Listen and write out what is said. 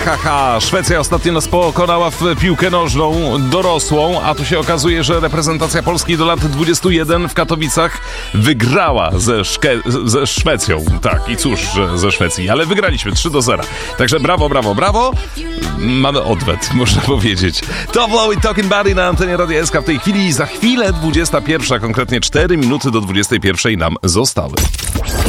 Szwecja ostatnio nas pokonała w piłkę nożną dorosłą, a tu się okazuje, że reprezentacja Polski do lat 21 w Katowicach wygrała ze Szwecją. Tak, i cóż, że ze Szwecji, ale wygraliśmy 3-0. Także brawo. Mamy odwet, można powiedzieć. To Blow It Talking Buddy na antenie Radia SK w tej chwili. Za chwilę 21, konkretnie 4 minuty do 21 nam zostały.